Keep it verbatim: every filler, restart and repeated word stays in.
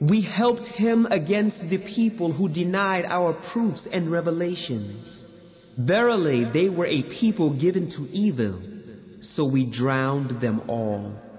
We helped him against the people who denied our proofs and revelations. Verily, they were a people given to evil, so we drowned them all.